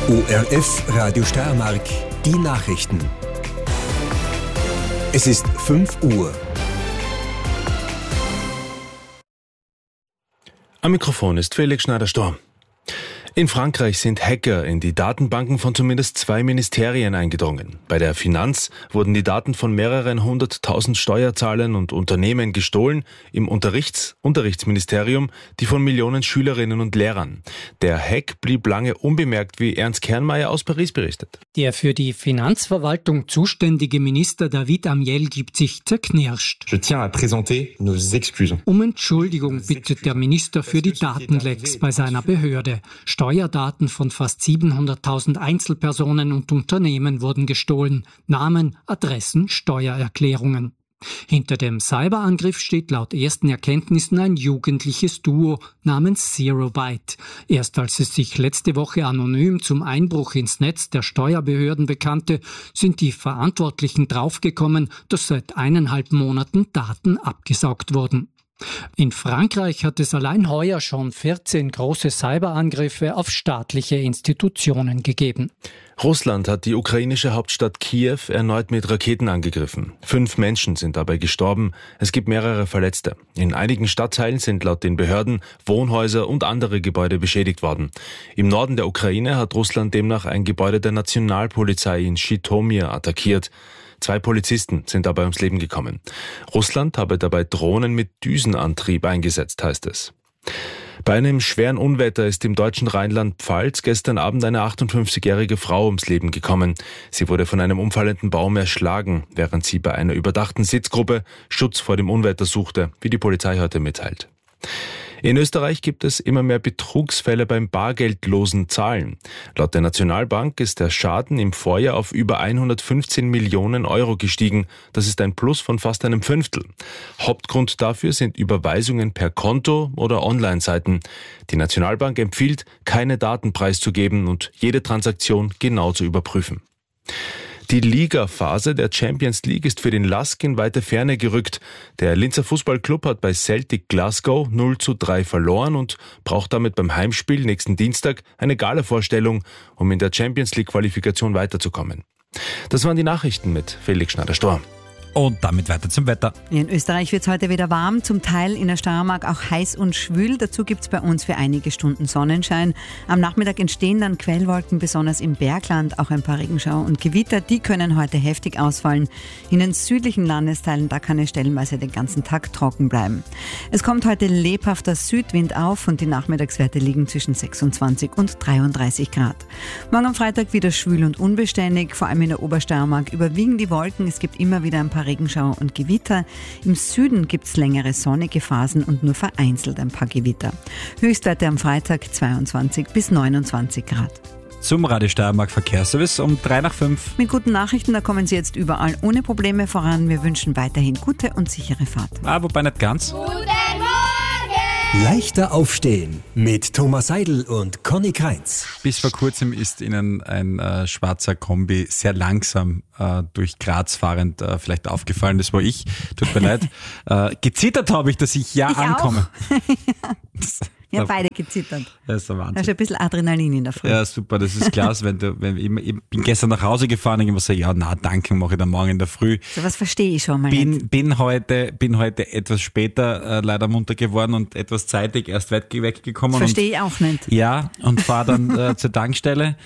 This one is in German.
ORF Radio Steiermark, die Nachrichten. Es ist 5 Uhr. Am Mikrofon ist Felix Schneider-Storm. In Frankreich sind Hacker in die Datenbanken von zumindest 2 Ministerien eingedrungen. Bei der Finanz wurden die Daten von mehreren 100.000 Steuerzahlern und Unternehmen gestohlen, im Unterrichtsministerium die von Millionen Schülerinnen und Lehrern. Der Hack blieb lange unbemerkt, wie Ernst Kernmeier aus Paris berichtet. Der für die Finanzverwaltung zuständige Minister David Amiel gibt sich zerknirscht. Je tiens à présenter nos excuses. Um Entschuldigung bittet der Minister für die Datenlecks bei seiner Behörde. Steuerdaten von fast 700.000 Einzelpersonen und Unternehmen wurden gestohlen. Namen, Adressen, Steuererklärungen. Hinter dem Cyberangriff steht laut ersten Erkenntnissen ein jugendliches Duo namens Zerobyte. Erst als es sich letzte Woche anonym zum Einbruch ins Netz der Steuerbehörden bekannte, sind die Verantwortlichen draufgekommen, dass seit 1,5 Monaten Daten abgesaugt wurden. In Frankreich hat es allein heuer schon 14 große Cyberangriffe auf staatliche Institutionen gegeben. Russland hat die ukrainische Hauptstadt Kiew erneut mit Raketen angegriffen. 5 Menschen sind dabei gestorben. Es gibt mehrere Verletzte. In einigen Stadtteilen sind laut den Behörden Wohnhäuser und andere Gebäude beschädigt worden. Im Norden der Ukraine hat Russland demnach ein Gebäude der Nationalpolizei in Schitomir attackiert. 2 Polizisten sind dabei ums Leben gekommen. Russland habe dabei Drohnen mit Düsenantrieb eingesetzt, heißt es. Bei einem schweren Unwetter ist im deutschen Rheinland-Pfalz gestern Abend eine 58-jährige Frau ums Leben gekommen. Sie wurde von einem umfallenden Baum erschlagen, während sie bei einer überdachten Sitzgruppe Schutz vor dem Unwetter suchte, wie die Polizei heute mitteilt. In Österreich gibt es immer mehr Betrugsfälle beim bargeldlosen Zahlen. Laut der Nationalbank ist der Schaden im Vorjahr auf über 115 Millionen Euro gestiegen. Das ist ein Plus von fast einem Fünftel. Hauptgrund dafür sind Überweisungen per Konto oder Online-Seiten. Die Nationalbank empfiehlt, keine Daten preiszugeben und jede Transaktion genau zu überprüfen. Die Ligaphase der Champions League ist für den LASK in weite Ferne gerückt. Der Linzer Fußballclub hat bei Celtic Glasgow 0:3 verloren und braucht damit beim Heimspiel nächsten Dienstag eine Gala-Vorstellung, um in der Champions League-Qualifikation weiterzukommen. Das waren die Nachrichten mit Felix Schneider-Storm. Und damit weiter zum Wetter. In Österreich wird es heute wieder warm, zum Teil in der Steiermark auch heiß und schwül. Dazu gibt es bei uns für einige Stunden Sonnenschein. Am Nachmittag entstehen dann Quellwolken, besonders im Bergland, auch ein paar Regenschauer und Gewitter. Die können heute heftig ausfallen. In den südlichen Landesteilen, da kann es stellenweise den ganzen Tag trocken bleiben. Es kommt heute lebhafter Südwind auf und die Nachmittagswerte liegen zwischen 26 und 33 Grad. Morgen am Freitag wieder schwül und unbeständig, vor allem in der Obersteiermark überwiegen die Wolken. Es gibt immer wieder ein paar Regenschauer und Gewitter. Im Süden gibt es längere sonnige Phasen und nur vereinzelt ein paar Gewitter. Höchstwerte am Freitag 22 bis 29 Grad. Zum Radio Steiermark Verkehrsservice um 3:05. Mit guten Nachrichten, da kommen Sie jetzt überall ohne Probleme voran. Wir wünschen weiterhin gute und sichere Fahrt. Wobei nicht ganz. Guten Morgen! Leichter aufstehen mit Thomas Seidel und Conny Kreinz. Bis vor kurzem ist Ihnen ein schwarzer Kombi sehr langsam durch Graz fahrend vielleicht aufgefallen. Das war ich. Tut mir leid. Gezittert habe ich, dass ich ankomme. Ja, beide gezittert. Das ist der Wahnsinn. Da ist ein bisschen Adrenalin in der Früh. Ja, super, das ist klasse. Ich bin gestern nach Hause gefahren und ich immer so, danke, mache ich dann morgen in der Früh. So was verstehe ich schon mal nicht. Bin heute etwas später leider munter geworden und etwas zeitig erst weggekommen. Das verstehe ich auch nicht. Ja, und fahre dann zur Tankstelle